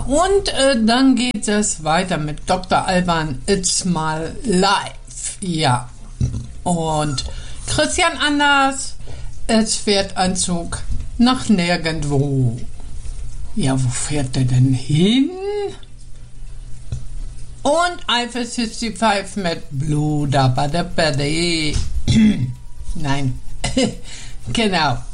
Und dann geht es weiter mit Dr. Alban, It's My Life. Ja. Und Christian Anders, es fährt ein Zug nach nirgendwo. Ja, wo fährt der denn hin? Und Eiffel 65 mit Blue Dabba Dabba. Nein, genau.